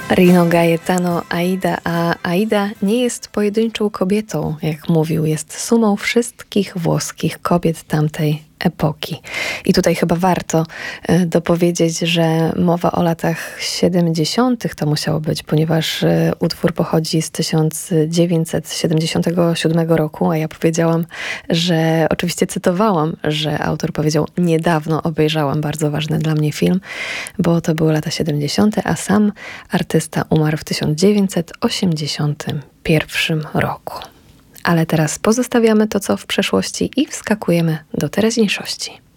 Rino Gaetano, Aida, a Aida nie jest pojedynczą kobietą, jak mówił, jest sumą wszystkich włoskich kobiet tamtej epoki. I tutaj chyba warto dopowiedzieć, że mowa o latach 70. to musiało być, ponieważ utwór pochodzi z 1977 roku, a ja powiedziałam, że oczywiście cytowałam, że autor powiedział: niedawno obejrzałam bardzo ważny dla mnie film, bo to były lata 70., a sam artysta umarł w 1981 roku. Ale teraz pozostawiamy to, co w przeszłości i wskakujemy do teraźniejszości.